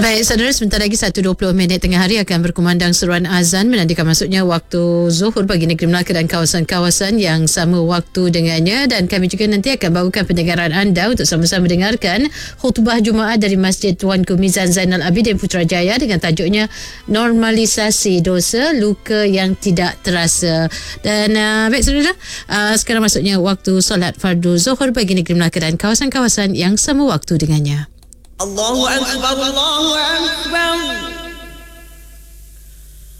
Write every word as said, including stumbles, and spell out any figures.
Baik, saudara, sebentar lagi satu dua puluh minit tengah hari akan berkumandang seruan azan menandakan masuknya waktu Zuhur bagi negeri Melaka dan kawasan-kawasan yang sama waktu dengannya, dan kami juga nanti akan bawakan pendengaran anda untuk sama-sama mendengarkan khutbah Jumaat dari Masjid Tuanku Mizan Zainal Abidin Putrajaya dengan tajuknya Normalisasi Dosa Luka yang Tidak Terasa. Dan uh, baik saudara, uh, sekarang masuknya waktu solat fardu Zuhur bagi negeri Melaka dan kawasan-kawasan yang sama waktu dengannya. Allahu Akbar, Allahu Akbar.